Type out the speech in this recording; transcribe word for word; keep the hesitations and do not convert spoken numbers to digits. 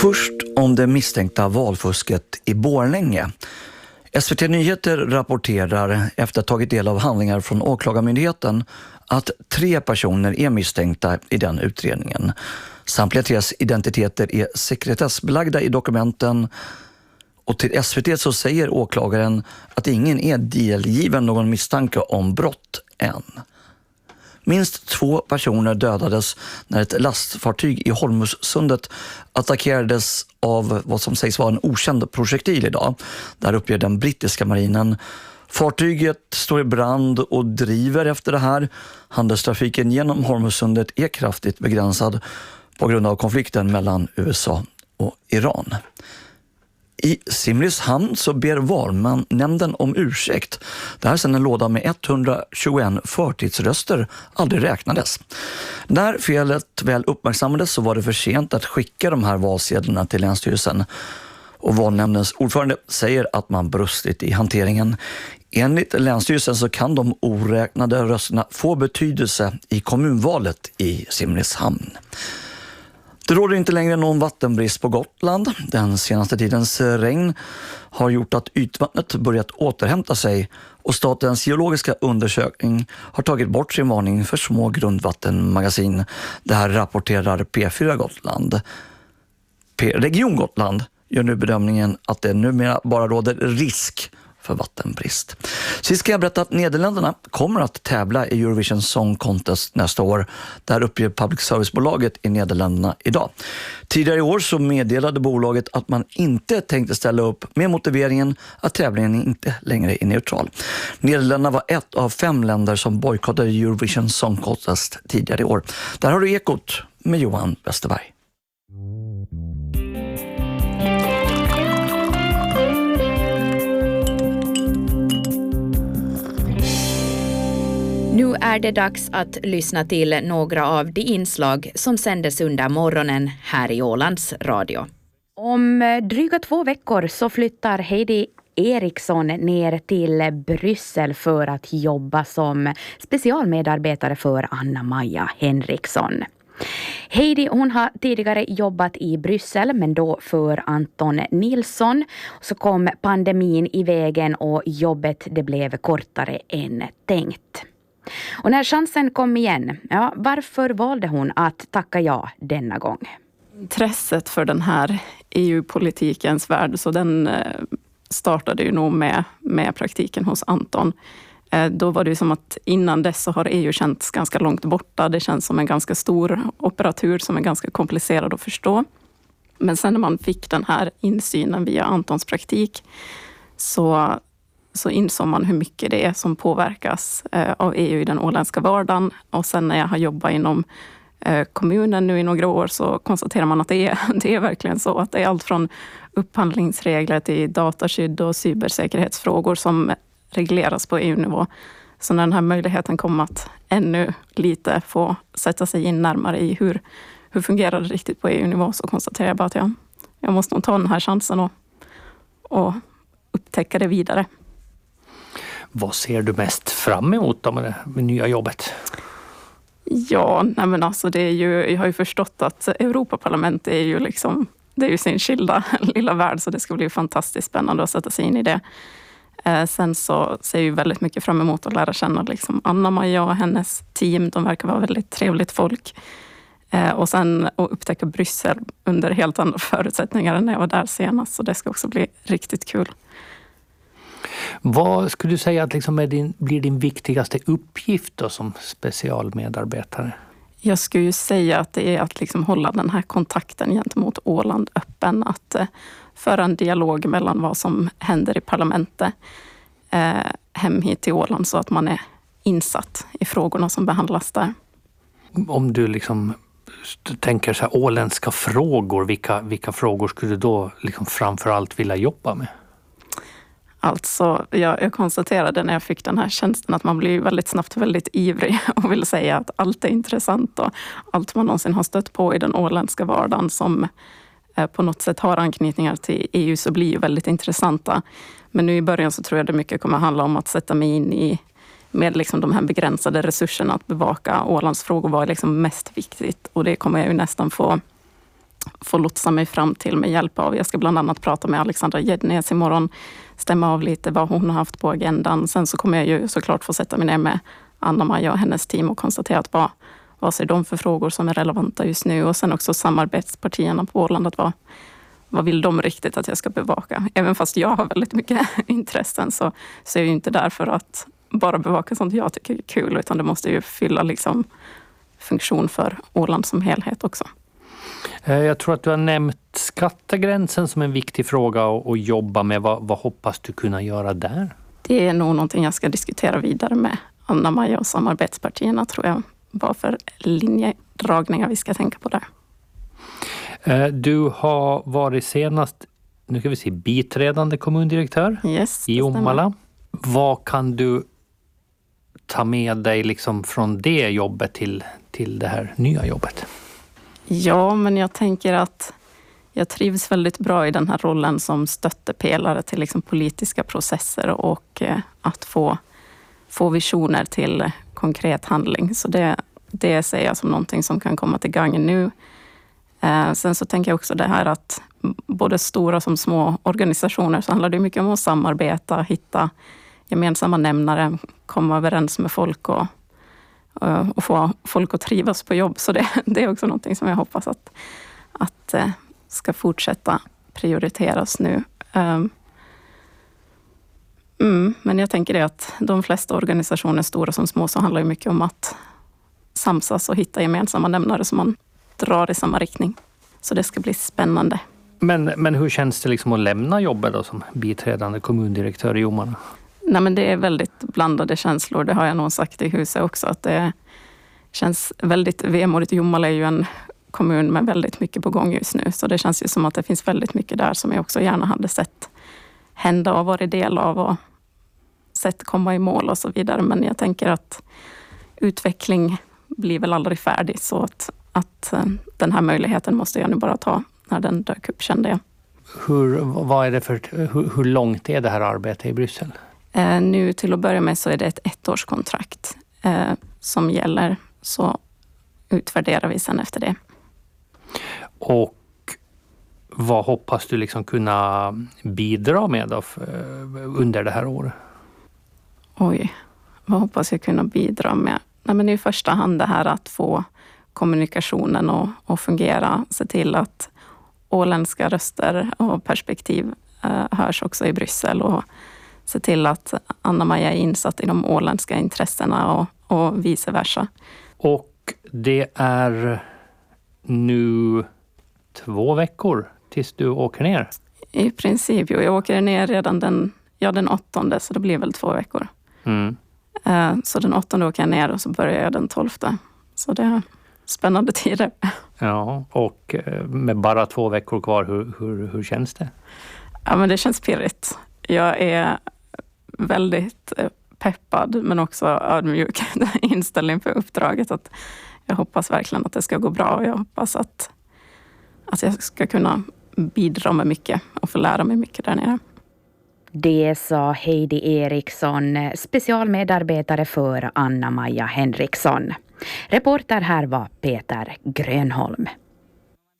Först om det misstänkta valfusket i Borlänge. S V T Nyheter rapporterar efter att ha tagit del av handlingar från åklagarmyndigheten att tre personer är misstänkta i den utredningen. Samtliga tres identiteter är sekretessbelagda i dokumenten, och till S V T så säger åklagaren att ingen är delgiven någon misstanke om brott än. Minst två personer dödades när ett lastfartyg i Holmösundet attackerades av vad som sägs vara en okänd projektil idag. Där uppger den brittiska marinen. Fartyget står i brand och driver efter det här. Handelstrafiken genom Holmösundet är kraftigt begränsad på grund av konflikten mellan U S A och Iran. I Simrishamn så ber valnämnden om ursäkt. Det här sedan en låda med etthundratjugoett förtidsröster aldrig räknades. När felet väl uppmärksammades så var det för sent att skicka de här valsedlarna till Länsstyrelsen. Och valnämndens ordförande säger att man brustit i hanteringen. Enligt Länsstyrelsen så kan de oräknade rösterna få betydelse i kommunvalet i Simrishamn. Det råder inte längre någon vattenbrist på Gotland. Den senaste tidens regn har gjort att ytvattnet börjat återhämta sig, och Statens geologiska undersökning har tagit bort sin varning för små grundvattenmagasin. Det här rapporterar P fyra Gotland. P- Region Gotland gör nu bedömningen att det numera bara råder risk för vattenbrist. Sist ska jag berätta att Nederländerna kommer att tävla i Eurovision Song Contest nästa år. Där uppger public service-bolaget i Nederländerna idag. Tidigare i år så meddelade bolaget att man inte tänkte ställa upp med motiveringen att tävlingen inte längre är neutral. Nederländerna var ett av fem länder som bojkottade Eurovision Song Contest tidigare i år. Där har du Ekot med Johan Westerberg. Nu är det dags att lyssna till några av de inslag som sändes under morgonen här i Ålands radio. Om dryga två veckor så flyttar Heidi Eriksson ner till Bryssel för att jobba som specialmedarbetare för Anna-Maja Henriksson. Heidi hon har tidigare jobbat i Bryssel, men då för Anton Nilsson. Så kom pandemin i vägen och jobbet det blev kortare än tänkt. Och när chansen kom igen, ja, varför valde hon att tacka ja denna gång? Intresset för den här E U-politikens värld, så den startade ju nog med, med praktiken hos Anton. Då var det ju som att innan dess så har E U känts ganska långt borta. Det känns som en ganska stor operatur som är ganska komplicerad att förstå. Men sen när man fick den här insynen via Antons praktik så så insåg man hur mycket det är som påverkas eh, av E U i den åländska vardagen. Och sen när jag har jobbat inom eh, kommunen nu i några år så konstaterar man att det är, det är verkligen så. Att det är allt från upphandlingsregler till dataskydd och cybersäkerhetsfrågor som regleras på E U-nivå. Så när den här möjligheten kom att ännu lite få sätta sig in närmare i hur, hur fungerar det riktigt på E U-nivå, så konstaterar jag bara att jag, jag måste nog ta den här chansen och, och upptäcka det vidare. Vad ser du mest fram emot då med det med nya jobbet? Ja, nej men alltså det är ju, jag har ju förstått att Europaparlamentet är ju liksom, det är ju sin skilda lilla värld, så det ska bli fantastiskt spännande att sätta sig in i det. Eh, sen så ser jag ju väldigt mycket fram emot att lära känna liksom Anna-Maja och hennes team. De verkar vara väldigt trevligt folk. Eh, och sen att upptäcka Bryssel under helt andra förutsättningar än när jag var där senast, så det ska också bli riktigt kul. Vad skulle du säga att liksom är din, blir din viktigaste uppgift då som specialmedarbetare? Jag skulle ju säga att det är att liksom hålla den här kontakten gentemot Åland öppen. Att eh, föra en dialog mellan vad som händer i parlamentet eh, hem hit till Åland, så att man är insatt i frågorna som behandlas där. Om du liksom tänker så här åländska frågor, vilka, vilka frågor skulle du då liksom framförallt vilja jobba med? Alltså, jag, jag konstaterade när jag fick den här tjänsten att man blir väldigt snabbt väldigt ivrig och vill säga att allt är intressant, och allt man någonsin har stött på i den åländska vardagen som eh, på något sätt har anknytningar till E U så blir ju väldigt intressanta. Men nu i början så tror jag det mycket kommer handla om att sätta mig in i med liksom de här begränsade resurserna att bevaka Ålands frågor var liksom mest viktigt, och det kommer jag ju nästan få få lotsa mig fram till med hjälp av. Jag ska bland annat prata med Alexandra Gednes imorgon, stämma av lite vad hon har haft på agendan. Sen så kommer jag ju såklart få sätta mig ner med Anna-Maja och hennes team och konstatera att vad, vad ser de för frågor som är relevanta just nu. Och sen också samarbetspartierna på Åland, att vad, vad vill de riktigt att jag ska bevaka. Även fast jag har väldigt mycket intressen så, så är jag ju inte där för att bara bevaka sånt jag tycker är kul, utan det måste ju fylla liksom funktion för Åland som helhet också. Jag tror att du har nämnt skattegränsen som en viktig fråga att jobba med. Vad, vad hoppas du kunna göra där? Det är nog någonting jag ska diskutera vidare med Anna-Maja och samarbetspartierna, tror jag. Vad för linjedragningar vi ska tänka på där. Du har varit senast, nu ska vi se, biträdande kommundirektör yes, i Jomala. Vad kan du ta med dig liksom från det jobbet till, till det här nya jobbet? Ja, men jag tänker att jag trivs väldigt bra i den här rollen som stöttepelare till liksom politiska processer och eh, att få, få visioner till konkret handling. Så det, det ser jag som någonting som kan komma till gång nu. Eh, sen så tänker jag också det här att både stora som små organisationer så handlar det mycket om att samarbeta, hitta gemensamma nämnare, komma överens med folk och och få folk att trivas på jobb. Så det, det är också någonting som jag hoppas att, att ska fortsätta prioriteras nu. Mm, men jag tänker det att de flesta organisationer, stora som små, så handlar det mycket om att samsas och hitta gemensamma nämnare som man drar i samma riktning. Så det ska bli spännande. Men, men hur känns det liksom att lämna jobbet då som biträdande kommundirektör i Jomala? Nej, men det är väldigt blandade känslor. Det har jag nog sagt i huset också. Att det känns väldigt vemodigt. Jomala är ju en kommun med väldigt mycket på gång just nu. Så det känns ju som att det finns väldigt mycket där som jag också gärna hade sett hända och varit del av och sett komma i mål och så vidare. Men jag tänker att utveckling blir väl aldrig färdig. Så att, att den här möjligheten måste jag nu bara ta när den dök upp, kände jag. Hur, vad är det för, hur, hur långt är det här arbetet i Bryssel? Eh, nu till att börja med så är det ett ettårskontrakt eh, som gäller. Så utvärderar vi sen efter det. Och vad hoppas du liksom kunna bidra med då under det här året? Oj, vad hoppas jag kunna bidra med? Nej, men i första hand det här att få kommunikationen att, att fungera. Se till att åländska röster och perspektiv eh, hörs också i Bryssel. Och se till att Anna-Maja är insatt i de åländska intressena och, och vice versa. Och det är nu två veckor tills du åker ner? I princip, jo. Jag åker ner redan den, ja, den åttonde, så det blir väl två veckor. Mm. Uh, så den åttonde åker jag ner och så börjar jag den tolfte. Så det är spännande tider. Ja, och med bara två veckor kvar, hur, hur, hur känns det? Ja, men det känns pirrigt. Jag är väldigt peppad men också ödmjuk inställning för uppdraget. Att jag hoppas verkligen att det ska gå bra och jag hoppas att, att jag ska kunna bidra med mycket och få lära mig mycket där nere. Det sa Heidi Eriksson, specialmedarbetare för Anna-Maja Henriksson. Reporter här var Peter Grönholm.